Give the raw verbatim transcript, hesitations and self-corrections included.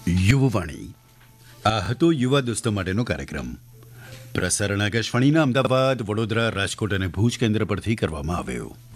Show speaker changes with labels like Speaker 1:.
Speaker 1: યુવવાણી આ હતો યુવા દોસ્તો માટેનો કાર્યક્રમ. પ્રસારણ આકાશવાણીના અમદાવાદ, વડોદરા, રાજકોટ અને ભુજ કેન્દ્ર પરથી કરવામાં આવ્યો.